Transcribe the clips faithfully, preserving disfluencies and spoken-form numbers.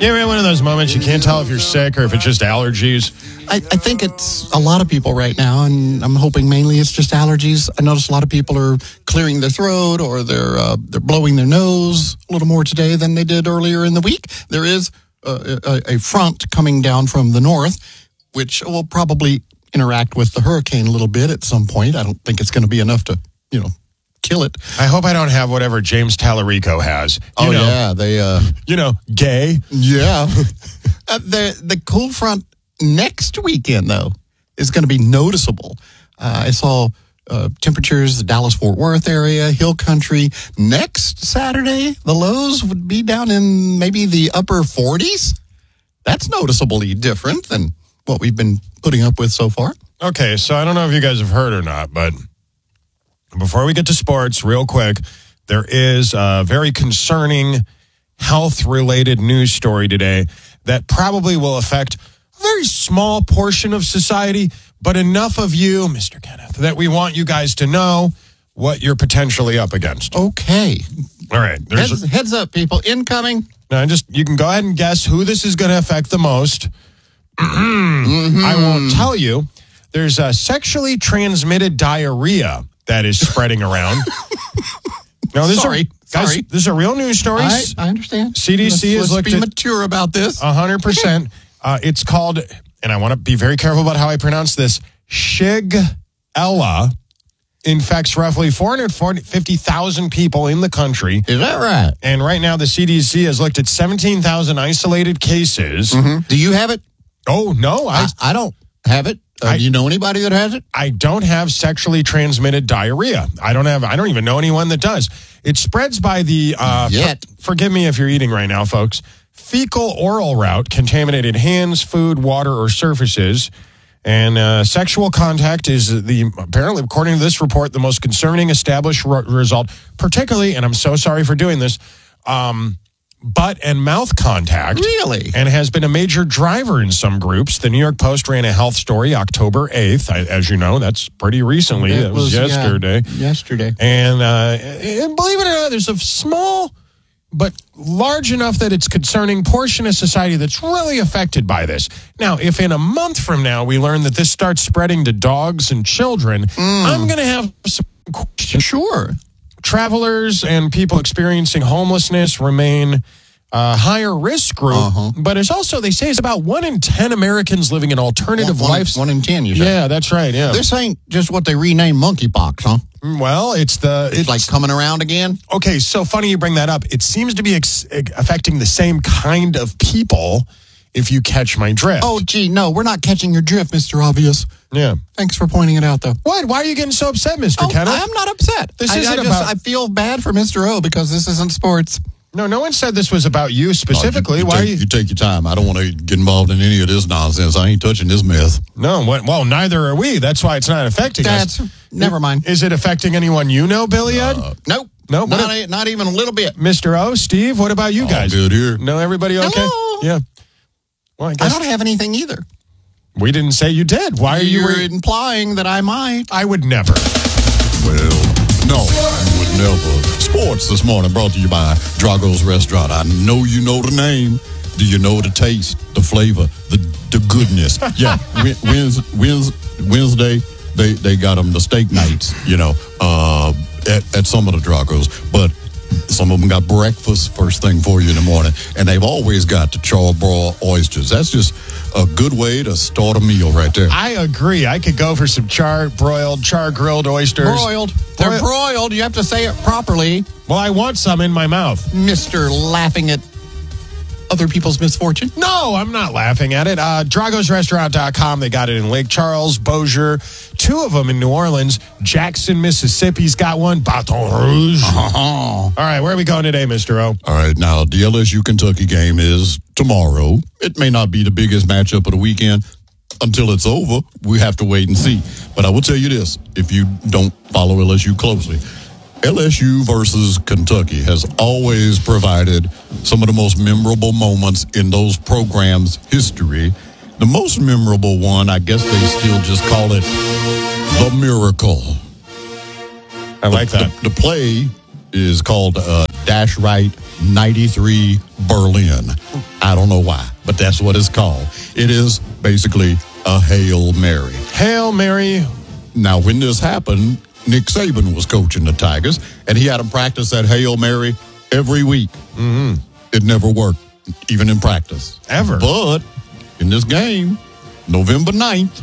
You ever had one of those moments you can't tell if you're sick or if it's just allergies? I, I think it's a lot of people right now, and I'm hoping mainly it's just allergies. I notice a lot of people are clearing their throat or they're uh, they're blowing their nose a little more today than they did earlier in the week. There is a, a, a front coming down from the north, which will probably interact with the hurricane a little bit at some point. I don't think it's going to be enough to, you know, kill it. I hope I don't have whatever James Tallarico has. You oh, know, yeah. They, uh, you know, gay. Yeah. uh, the, the cool front next weekend, though, is going to be noticeable. Uh, I saw uh, temperatures, the Dallas-Fort Worth area, Hill Country. Next Saturday, the lows would be down in maybe the upper forties. That's noticeably different than what we've been putting up with so far. Okay, so I don't know if you guys have heard or not, but before we get to sports, real quick, there is a very concerning health-related news story today that probably will affect a very small portion of society, but enough of you, Mister Kenneth, that we want you guys to know what you're potentially up against. Okay. All right. There's Heads, heads up, people. Incoming. Now, just you can go ahead and guess who this is going to affect the most. Mm-hmm. I won't tell you. There's a sexually transmitted diarrhea that is spreading around. No, this sorry, is a, guys, sorry. This is a real news story. I, I understand. C D C let's, has let's looked be at mature about this. one hundred percent. Uh, it's called, and I want to be very careful about how I pronounce this, Shigella. Infects roughly four hundred fifty thousand people in the country. Is that right? And right now, the C D C has looked at seventeen thousand isolated cases. Mm-hmm. Do you have it? Oh, no. I, I, I don't have it. Uh, I, do you know anybody that has it? I don't have sexually transmitted diarrhea. I don't have, I don't even know anyone that does. It spreads by the, uh, Yet. For, forgive me if you're eating right now, folks, fecal oral route, contaminated hands, food, water, or surfaces. And uh, sexual contact is the, apparently, according to this report, the most concerning established re- result, particularly, and I'm so sorry for doing this, um, butt and mouth contact. Really? And has been a major driver in some groups. The New York Post ran a health story October eighth. I, as you know, that's pretty recently. It That was, was yesterday. Yeah, yesterday. And, uh, and believe it or not, there's a small but large enough that it's concerning portion of society that's really affected by this. Now, if in a month from now we learn that this starts spreading to dogs and children, mm. I'm going to have some questions. Sure. Travelers and people experiencing homelessness remain a higher risk group, uh-huh. but it's also, they say, it's about one in ten Americans living an alternative one, life. One in ten, you say? Yeah, that's right, yeah. This ain't just what they renamed monkeypox, huh? Well, it's the... It's, it's like coming around again? Okay, so funny you bring that up. It seems to be ex- affecting the same kind of people, if you catch my drift. Oh, gee, no, we're not catching your drift, Mister Obvious. Yeah. Thanks for pointing it out, though. What? Why are you getting so upset, Mister Oh, Kenneth? I'm not upset. This I, isn't I just, about... I feel bad for Mister O because this isn't sports. No, no one said this was about you specifically. Oh, you, you Why take, are you... you take your time. I don't want to get involved in any of this nonsense. I ain't touching this mess. No, what, well, neither are we. That's why it's not affecting That's, us. Never mind. Is it affecting anyone you know, Billy Ed? Uh, nope. Nope. Not, a, not even a little bit. Mister O, Steve, what about you all guys? good here. No, everybody okay? Hello. Yeah. Well, I guess I don't have anything either. we didn't say you did. Why are you... You're re- implying that I might. I would never. Well, no, I would never. Sports this morning brought to you by Drago's Restaurant. I know you know the name. Do you know the taste, the flavor, the the goodness? Yeah, Wednesday, Wednesday they, they got them the steak nights, you know, uh, at, at some of the Drago's. But some of them got breakfast first thing for you in the morning. And they've always got the charbroiled oysters. That's just a good way to start a meal right there. I agree. I could go for some char-broiled, char-grilled oysters. Broiled. They're broiled. You have to say it properly. Well, I want some in my mouth. Mister laughing at other people's misfortune. No, I'm not laughing at it. Uh, Dragos Restaurant dot com. They got it in Lake Charles, Bossier, two of them in New Orleans. Jackson, Mississippi's got one. Baton Rouge. Uh-huh. All right, where are we going today, Mister O? All right, now the L S U Kentucky game is tomorrow. It may not be the biggest matchup of the weekend. Until it's over, we have to wait and see. But I will tell you this, if you don't follow L S U closely, L S U versus Kentucky has always provided some of the most memorable moments in those programs' history. The most memorable one, I guess they still just call it the Miracle. I like that. The, the play is called uh, Dash Right ninety-three Berlin. I don't know why, but that's what it's called. It is basically a Hail Mary. Hail Mary. Now, when this happened, Nick Saban was coaching the Tigers, and he had them practice that Hail Mary every week. Mm-hmm. It never worked, even in practice. Ever. But in this game, November ninth,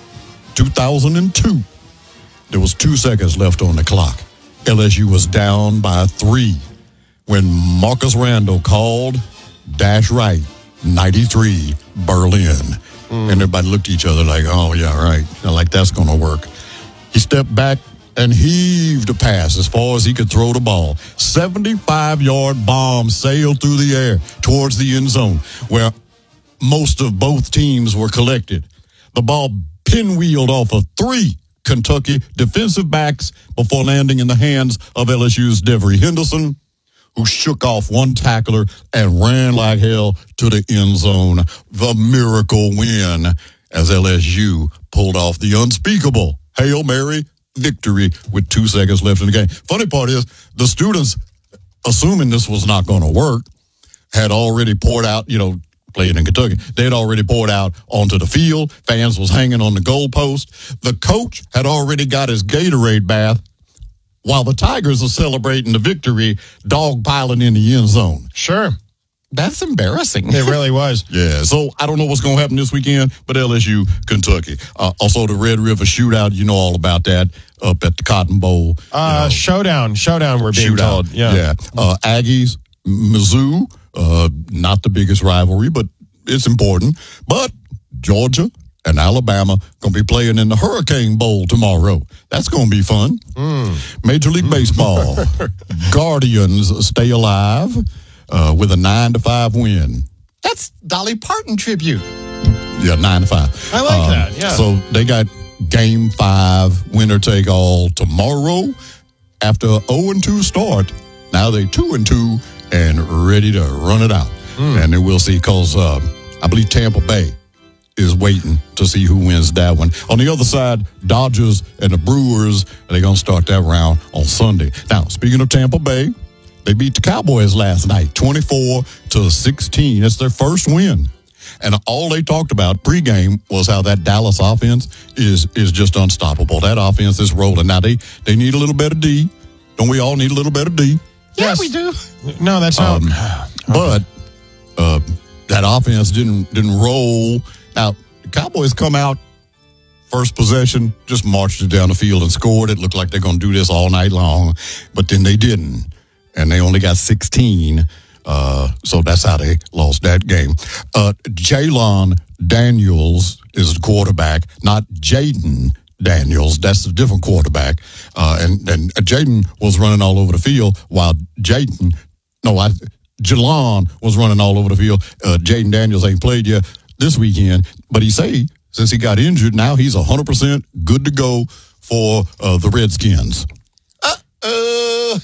two thousand two, there was two seconds left on the clock. L S U was down by three when Marcus Randall called Dash Right ninety-three Berlin. Mm. And everybody looked at each other like, oh, yeah, right. Like, that's going to work. He stepped back and heaved a pass as far as he could throw the ball. seventy-five-yard bomb sailed through the air towards the end zone where most of both teams were collected. The ball pinwheeled off of three Kentucky defensive backs before landing in the hands of L S U's Devery Henderson, who shook off one tackler and ran like hell to the end zone. The miracle win as L S U pulled off the unspeakable Hail Mary victory with two seconds left in the game. Funny part is the students, assuming this was not going to work, had already poured out, you know, playing in Kentucky, they had already poured out onto the field. Fans was hanging on the goalpost. The coach had already got his Gatorade bath while the Tigers are celebrating the victory, dogpiling in the end zone. Sure. That's embarrassing. It really was. Yeah, so I don't know what's going to happen this weekend, but L S U, Kentucky. Uh, also, the Red River Shootout, you know all about that, up at the Cotton Bowl. Uh, you know, showdown, showdown, we're being shootout. told. Yeah. yeah. Uh, Aggies, Mizzou, uh, not the biggest rivalry, but it's important. But Georgia and Alabama going to be playing in the Hurricane Bowl tomorrow. That's going to be fun. Mm. Major League Baseball. Guardians stay alive uh, with a nine to five win. That's Dolly Parton tribute. Yeah, nine to five. I like um, that, yeah. So they got game five, winner take all tomorrow after a oh and two start. Now they two and two and ready to run it out. Mm. And then we'll see because uh, I believe Tampa Bay is waiting to see who wins that one. On the other side, Dodgers and the Brewers, they're going to start that round on Sunday. Now, speaking of Tampa Bay, they beat the Cowboys last night, twenty-four to sixteen. It's their first win. And all they talked about pregame was how that Dallas offense is is just unstoppable. That offense is rolling. Now, they, they need a little better D. Don't we all need a little better D? Yeah, Yes. we do. No, that's not. Um, but uh, that offense didn't didn't roll. Now, the Cowboys come out, first possession, just marched it down the field and scored. It looked like they're going to do this all night long, but then they didn't. And they only got sixteen. Uh, so that's how they lost that game. Uh, Jalon Daniels is the quarterback, not Jaden Daniels. That's a different quarterback. Uh, and and Jaden was running all over the field while Jaden, no, I, Jalon was running all over the field. Uh, Jaden Daniels ain't played yet this weekend, but he say since he got injured, now he's one hundred percent good to go for uh, the Redskins. Uh-oh.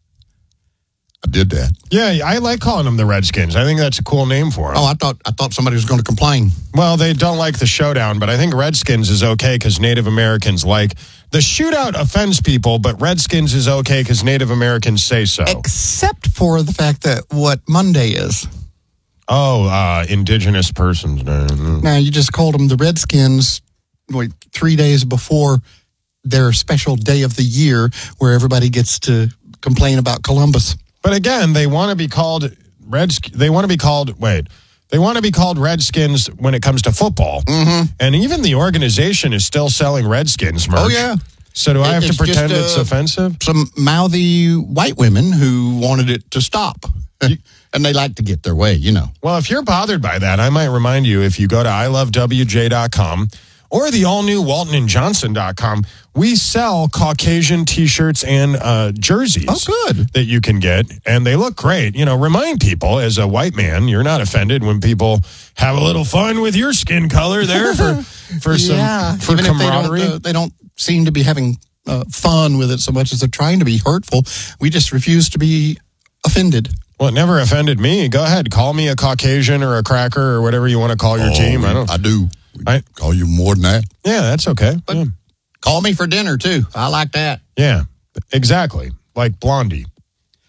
I did that. Yeah, I like calling them the Redskins. I think that's a cool name for them. Oh, I thought I thought somebody was going to complain. Well, they don't like the showdown, but I think Redskins is okay because Native Americans like. The shootout offends people, but Redskins is okay because Native Americans say so. Except for the fact that what Monday is. Oh, uh, Indigenous Persons Day. Now, you just called them the Redskins wait, three days before their special day of the year where everybody gets to complain about Columbus. But again, they want to be called Reds. They want to be called. Wait, they want to be called Redskins when it comes to football. Mm-hmm. And even the organization is still selling Redskins merch. Oh, yeah. So do I have It's to pretend just, it's uh, offensive? Some mouthy white women who wanted it to stop. And they like to get their way, you know. Well, if you're bothered by that, I might remind you, if you go to I love W J dot com or the all-new Walton and Johnson dot com, we sell Caucasian T-shirts and uh, jerseys. Oh, good. That you can get, and they look great. You know, remind people, as a white man, you're not offended when people have a little fun with your skin color there for, for some yeah. for Even camaraderie. If they, don't, uh, they don't seem to be having uh, fun with it so much as they're trying to be hurtful. We just refuse to be offended. Well, it never offended me. Go ahead. Call me a Caucasian or a cracker or whatever you want to call your Oh, team. I don't. I do. I- call you more than that. Yeah, that's okay. But- Yeah. Call me for dinner, too. I like that. Yeah, exactly. Like Blondie.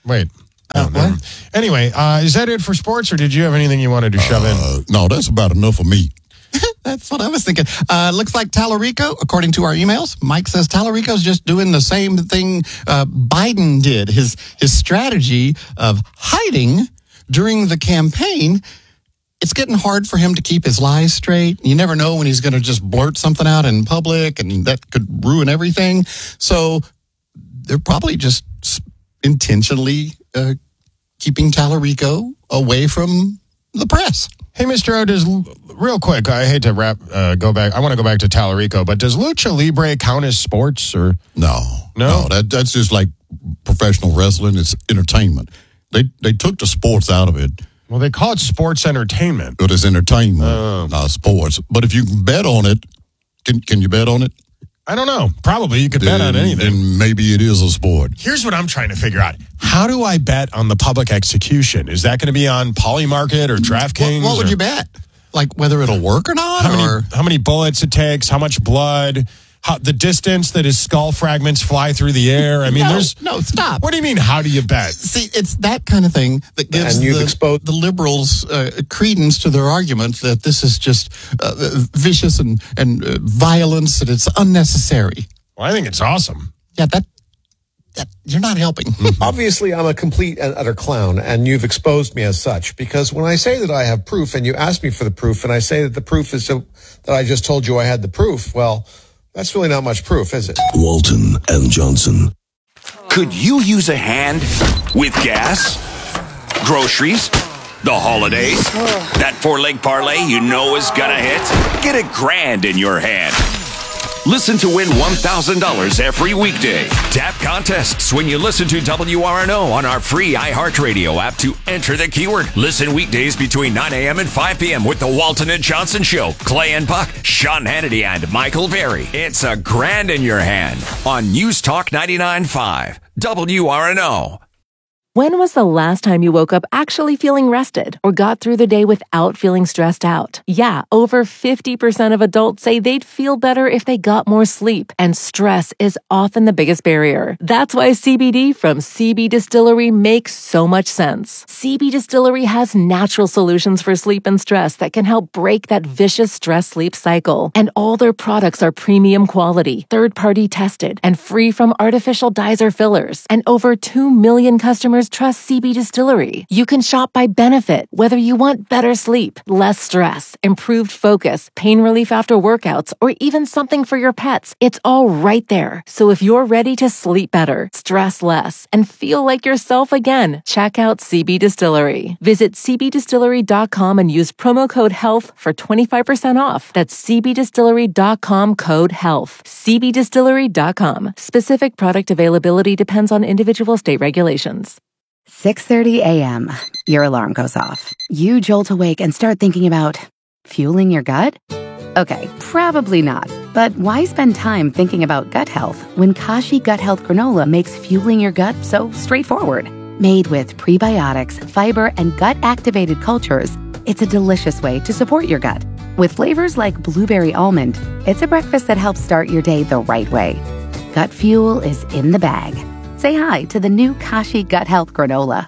Wait. Uh, Oh, no. Anyway, uh, is that it for sports, or did you have anything you wanted to shove in? Uh, no, that's about enough of me. That's what I was thinking. Uh, looks like Tallarico, according to our emails, Mike says Tallarico's just doing the same thing uh, Biden did. His his strategy of hiding during the campaign. It's getting hard for him to keep his lies straight. You never know when he's going to just blurt something out in public, and that could ruin everything. So they're probably just intentionally uh, keeping Tallarico away from the press. Hey, Mister O, does, real quick, I hate to wrap, uh, go back, I want to go back to Tallarico, but does Lucha Libre count as sports, or? No. No? No, that, that's just like professional wrestling. It's entertainment. They they took the sports out of it. Well, they call it sports entertainment. But it's entertainment, Oh. not sports. But if you can bet on it, can can you bet on it? I don't know. Probably you could bet on Then- anything. Then maybe it is a sport. Here's what I'm trying to figure out. How do I bet on the public execution? Is that going to be on Polymarket or What, DraftKings? what would or you bet? Like whether it'll work or not? How or many, how many bullets it takes? How much blood? How, the distance that his skull fragments fly through the air? I mean, no, there's... no, stop. What do you mean, how do you bet? See, it's that kind of thing that gives And you've the, exposed- the liberals uh, credence to their argument that this is just uh, vicious and, and uh, violence and it's unnecessary. Well, I think it's awesome. Yeah, that, that you're not helping. Obviously, I'm a complete and utter clown, and you've exposed me as such. Because when I say that I have proof, and you ask me for the proof, and I say that the proof is so, that I just told you I had the proof, well, that's really not much proof, is it? Walton and Johnson. Could you use a hand with gas, groceries, the holidays? That four-leg parlay you know is gonna hit? Get a grand in your hand. Listen to win one thousand dollars every weekday. Tap contests when you listen to W R N O on our free iHeartRadio app to enter the keyword. Listen weekdays between nine a.m. and five p.m. with the Walton and Johnson Show. Clay and Buck, Sean Hannity, and Michael Berry. It's a grand in your hand on News Talk ninety-nine point five. W R N O. When was the last time you woke up actually feeling rested or got through the day without feeling stressed out? Yeah, over fifty percent of adults say they'd feel better if they got more sleep, and stress is often the biggest barrier. That's why C B D from C B Distillery makes so much sense. C B Distillery has natural solutions for sleep and stress that can help break that vicious stress-sleep cycle. And all their products are premium quality, third-party tested, and free from artificial dyes or fillers. And over two million customers trust C B Distillery. You can shop by benefit, whether you want better sleep, less stress, improved focus, pain relief after workouts, or even something for your pets. It's all right there. So if you're ready to sleep better, stress less, and feel like yourself again, check out C B Distillery. Visit c b distillery dot com and use promo code HEALTH for twenty-five percent off. That's c b distillery dot com code HEALTH. c b distillery dot com. Specific product availability depends on individual state regulations. six thirty a.m. Your alarm goes off. You jolt awake and start thinking about fueling your gut? Okay, probably not. But why spend time thinking about gut health when Kashi Gut Health Granola makes fueling your gut so straightforward? Made with prebiotics, fiber, and gut-activated cultures, it's a delicious way to support your gut. With flavors like blueberry almond, it's a breakfast that helps start your day the right way. Gut fuel is in the bag. Say hi to the new Kashi Gut Health Granola.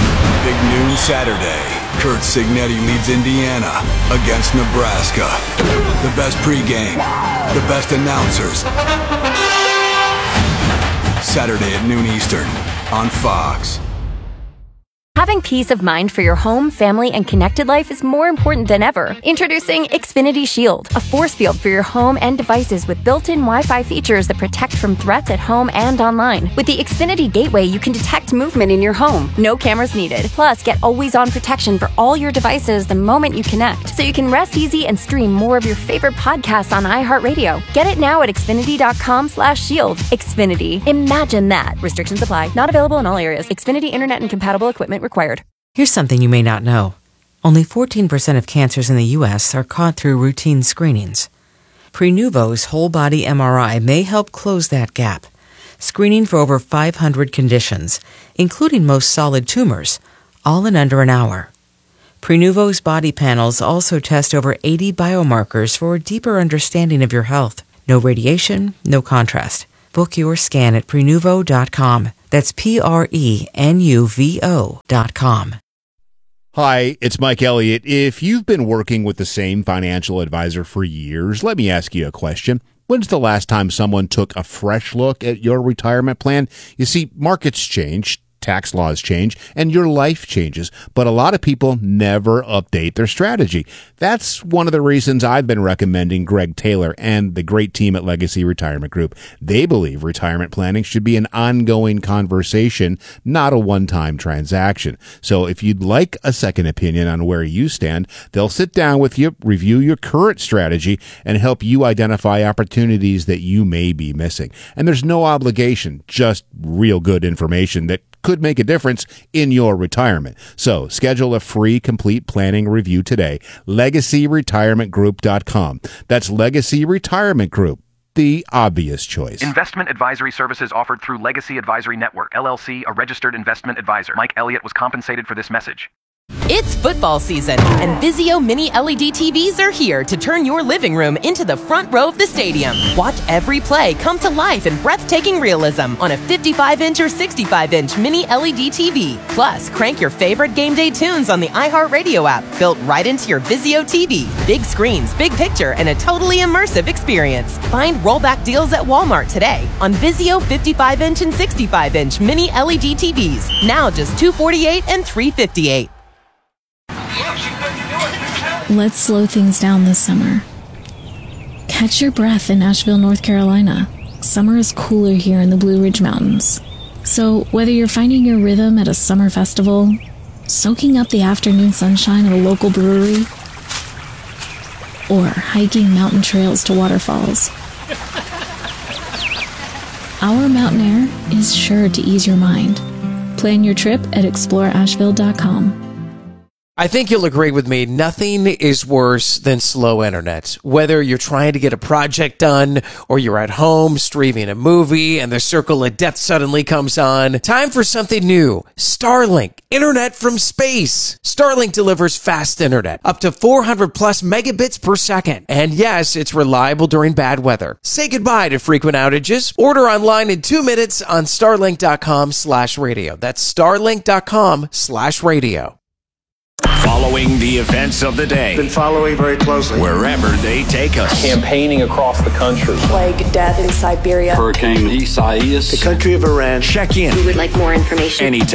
Big noon Saturday. Kurt Signetti leads Indiana against Nebraska. The best pregame, the best announcers. Saturday at noon Eastern on Fox. Having peace of mind for your home, family, and connected life is more important than ever. Introducing Xfinity Shield, a force field for your home and devices with built-in Wi-Fi features that protect from threats at home and online. With the Xfinity Gateway, you can detect movement in your home. No cameras needed. Plus, get always-on protection for all your devices the moment you connect, so you can rest easy and stream more of your favorite podcasts on iHeartRadio. Get it now at xfinity dot com slash shield. Xfinity. Imagine that. Restrictions apply. Not available in all areas. Xfinity Internet and compatible equipment required. Here's something you may not know. Only fourteen percent of cancers in the U S are caught through routine screenings. Prenuvo's whole-body M R I may help close that gap, screening for over five hundred conditions, including most solid tumors, all in under an hour. Prenuvo's body panels also test over eighty biomarkers for a deeper understanding of your health. No radiation, no contrast. Book your scan at prenuvo dot com. That's P R E N U V O dot com. Hi, it's Mike Elliott. If you've been working with the same financial advisor for years, let me ask you a question. When's the last time someone took a fresh look at your retirement plan? You see, markets change, tax laws change, and your life changes, but a lot of people never update their strategy. That's one of the reasons I've been recommending Greg Taylor and the great team at Legacy Retirement Group. They believe retirement planning should be an ongoing conversation, not a one-time transaction. So if you'd like a second opinion on where you stand, they'll sit down with you, review your current strategy, and help you identify opportunities that you may be missing. And there's no obligation, just real good information that could make a difference in your retirement. So schedule a free complete planning review today. legacy retirement group dot com. That's Legacy Retirement Group, the obvious choice. Investment advisory services offered through Legacy Advisory Network, L L C, a registered investment advisor. Mike Elliott was compensated for this message. It's football season, and Vizio Mini L E D T Vs are here to turn your living room into the front row of the stadium. Watch every play come to life in breathtaking realism on a fifty-five inch or sixty-five inch Mini L E D T V. Plus, crank your favorite game day tunes on the iHeartRadio app, built right into your Vizio T V. Big screens, big picture, and a totally immersive experience. Find rollback deals at Walmart today on Vizio fifty-five inch and sixty-five inch Mini L E D T Vs. Now just two hundred forty-eight dollars and three hundred fifty-eight dollars. Let's slow things down this summer. Catch your breath in Asheville, North Carolina. Summer is cooler here in the Blue Ridge Mountains. So whether you're finding your rhythm at a summer festival, soaking up the afternoon sunshine at a local brewery, or hiking mountain trails to waterfalls, our mountain air is sure to ease your mind. Plan your trip at explore asheville dot com. I think you'll agree with me, nothing is worse than slow internet. Whether you're trying to get a project done or you're at home streaming a movie and the circle of death suddenly comes on, time for something new. Starlink, internet from space. Starlink delivers fast internet, up to four hundred plus megabits per second. And yes, it's reliable during bad weather. Say goodbye to frequent outages. Order online in two minutes on starlink.com slash radio. That's starlink.com slash radio. Following the events of the day. Been following very closely. Wherever they take us. Campaigning across the country. Plague, death in Siberia. Hurricane Isaias. The country of Iran. Check in. We would like more information. Anytime.